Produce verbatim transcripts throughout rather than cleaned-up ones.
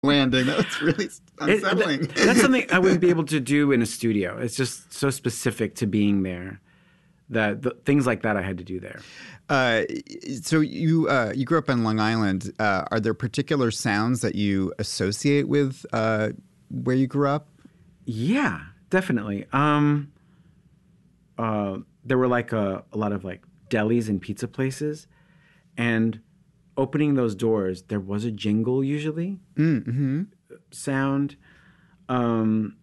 landing. That's really unsettling. It, that, that's something I wouldn't be able to do in a studio. It's just so specific to being there that the, things like that I had to do there. Uh, so you uh, you grew up on Long Island. Uh, are there particular sounds that you associate with uh, where you grew up? Yeah, definitely. Um, uh, there were like a, a lot of like delis and pizza places, and opening those doors, there was a jingle usually, mm-hmm. sound. Um,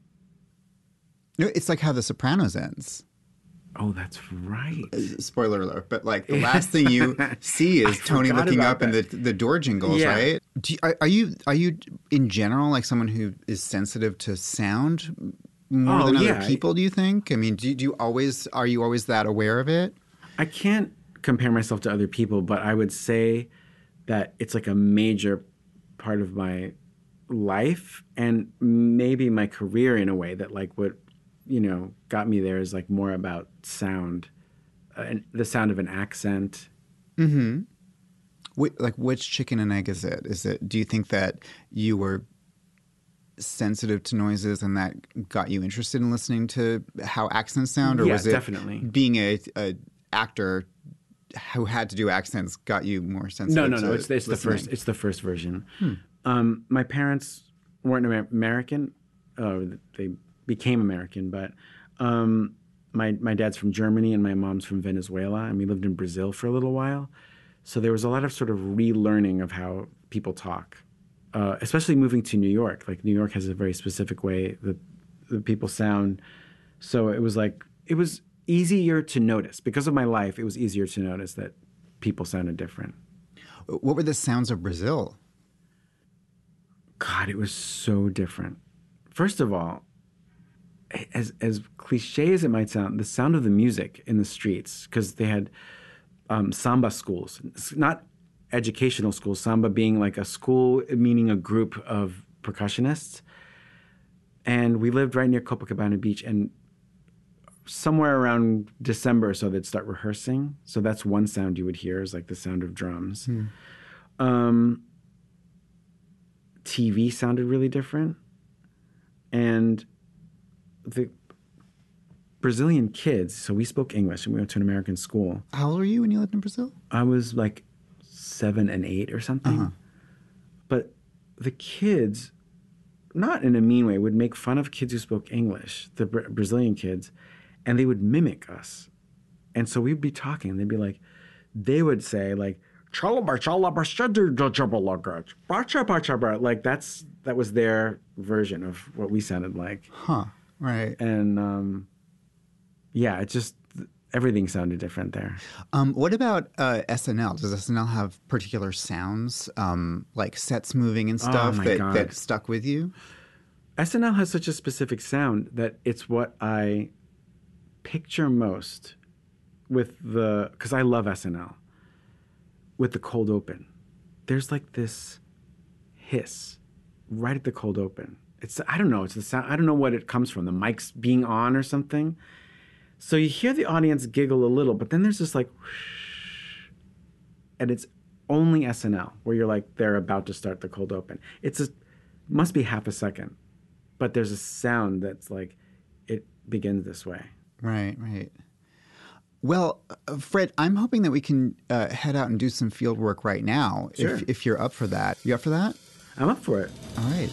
no, it's like how The Sopranos ends. Oh, that's right. Uh, spoiler alert! But like the last thing you see is Tony looking up and the the door jingles, yeah. right? Do you, are, are you are you in general like someone who is sensitive to sound more oh, than yeah. other people? Do you think? I mean, do, do you always are you always that aware of it? I can't compare myself to other people, but I would say that it's like a major part of my life and maybe my career in a way that like what, you know, got me there is like more about sound, uh, and the sound of an accent. Mm-hmm. Wh- like which chicken and egg is it? Is it, do you think that you were sensitive to noises and that got you interested in listening to how accents sound? Or yeah, was it definitely. being a, a actor who had to do accents got you more sensitive? No, no, to no. It's, it's the first. It's the first version. Hmm. Um, my parents weren't Amer- American. Uh, they became American, but um, my my dad's from Germany and my mom's from Venezuela, and we lived in Brazil for a little while. So there was a lot of sort of relearning of how people talk, uh, especially moving to New York. Like New York has a very specific way that the people sound. So it was like it was. easier to notice. Because of my life, it was easier to notice that people sounded different. What were the sounds of Brazil? God, it was so different. First of all, as as cliche as it might sound, the sound of the music in the streets, because they had um, samba schools, not educational schools, samba being like a school, meaning a group of percussionists. And we lived right near Copacabana Beach, and somewhere around December or so, they'd start rehearsing. So that's one sound you would hear is like the sound of drums. Hmm. Um, T V sounded really different. And the Brazilian kids, so we spoke English and we went to an American school. How old were you when you lived in Brazil? I was like seven and eight or something. Uh-huh. But the kids, not in a mean way, would make fun of kids who spoke English, the Bra- Brazilian kids. And they would mimic us. And so we'd be talking, and they'd be like, they would say, like, like that's, that was their version of what we sounded like. Huh, right. And, um, yeah, it just, everything sounded different there. Um, what about uh, S N L? Does S N L have particular sounds, um, like sets moving and stuff oh that, that stuck with you? S N L has such a specific sound that it's what I picture most with the, because I love S N L, with the cold open. There's like this hiss right at the cold open. It's, I don't know, it's the sound, I don't know what it comes from, the mics being on or something. So you hear the audience giggle a little, but then there's this like whoosh, and it's only S N L where you're like, they're about to start the cold open. It's a, must be half a second, but there's a sound that's like, it begins this way. Right, right. Well, uh, Fred, I'm hoping that we can uh, head out and do some field work right now, sure. if, if you're up for that. You up for that? I'm up for it. All right.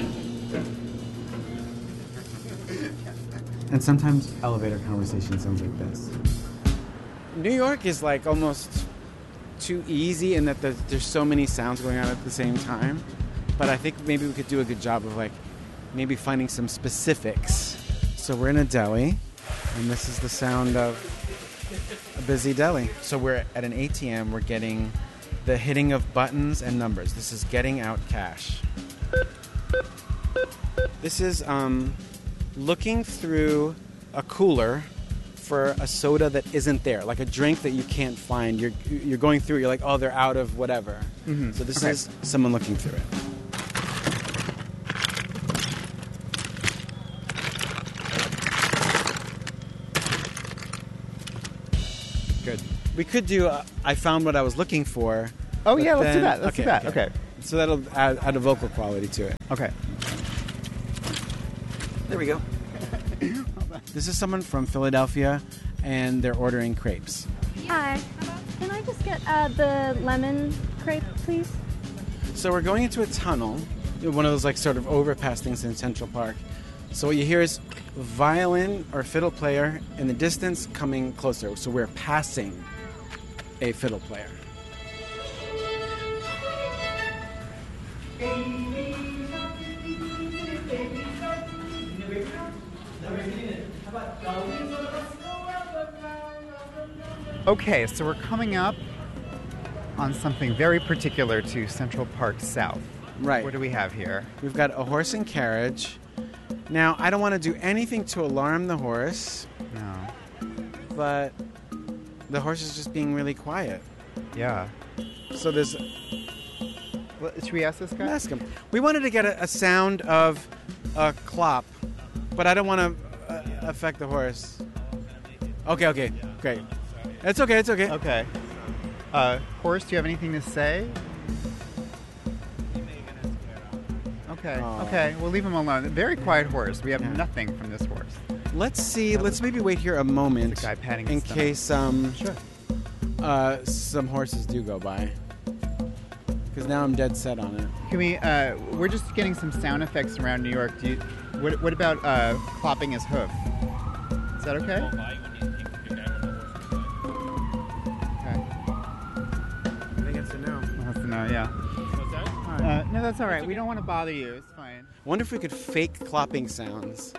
And sometimes elevator conversation sounds like this. New York is like almost too easy in that there's so many sounds going on at the same time. But I think maybe we could do a good job of like maybe finding some specifics. So we're in a deli. And this is the sound of a busy deli. So we're at an A T M. We're getting the hitting of buttons and numbers. This is getting out cash. This is um, looking through a cooler for a soda that isn't there, like a drink that you can't find. You're you're going through it. You're like, oh, they're out of whatever. Mm-hmm. So this okay. is someone looking through it. Good. We could do, uh, I found what I was looking for. Oh, yeah, let's then, do that. Let's okay, do that. Okay. okay. So that'll add, add a vocal quality to it. Okay. There we go. This is someone from Philadelphia, and they're ordering crepes. Hi. Can I just get uh, the lemon crepe, please? So we're going into a tunnel, one of those like sort of overpass things in Central Park. So what you hear is violin or fiddle player in the distance coming closer. So we're passing a fiddle player. Okay, so we're coming up on something very particular to Central Park South. Right. What do we have here? We've got a horse and carriage. Now, I don't want to do anything to alarm the horse, No. but the horse is just being really quiet. Yeah. So there's... Well, should we ask this guy? Ask him. We wanted to get a, a sound of a clop, but I don't want to uh, affect the horse. Okay, okay, great. It's okay, it's okay. Okay. Uh, horse, do you have anything to say? Okay, Aw. okay, we'll leave him alone. Very quiet horse. We have Yeah. nothing from this horse. Let's see, let's maybe wait here a moment There's a guy patting in his stomach. case um, Sure. uh, some horses do go by. Because now I'm dead set on it. Can we, uh, we're just getting some sound effects around New York. Do you, what, what about uh, clopping his hoof? Is that okay? Okay. I think it's a no. Well, that's a no, yeah. Uh, no, that's all right. We don't want to bother you. It's fine. I wonder if we could fake clopping sounds.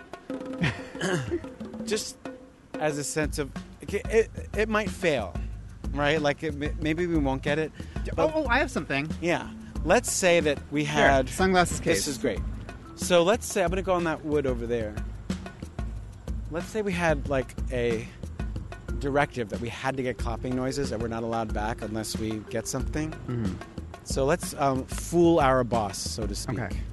Just as a sense of... It, it, it might fail, right? Like, it, maybe we won't get it. Oh, But, oh, I have something. yeah. Let's say that we had... Here, sunglasses case. This is great. So let's say... I'm going to go on that wood over there. Let's say we had, like, a directive that we had to get clopping noises that we're not allowed back unless we get something. Mm-hmm. So let's um, fool our boss, so to speak. Okay.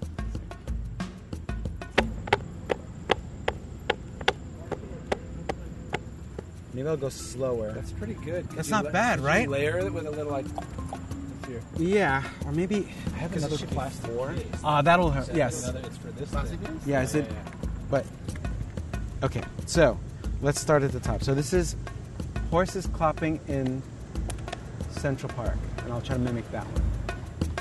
Maybe I'll go slower. That's pretty good. Could That's you not la- bad, could right? You layer it with a little like. Here. Yeah, or maybe I have because another it should be plastic four. case. Ah, that'll Is hurt. that Yes. Another, it's for this. Plastic case? Yeah, is it? Yeah, yeah. But okay, so let's start at the top. So this is horses clopping in Central Park, and I'll try to mimic that one.